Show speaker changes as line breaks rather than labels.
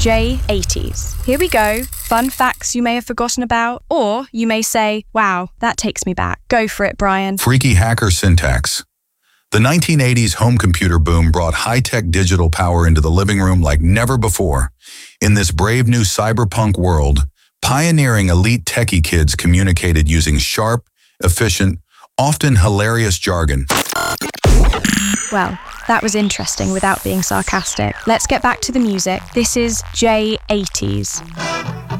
J80s. Here we go. Fun facts you may have forgotten about, or you may say, wow, that takes me back. Go for it, Brian.
Freaky hacker syntax. The 1980s home computer boom brought high-tech digital power into the living room like never before. In this brave new cyberpunk world, pioneering elite techie kids communicated using sharp, efficient, often hilarious jargon.
Well, that was interesting without being sarcastic. Let's get back to the music. This is J80s.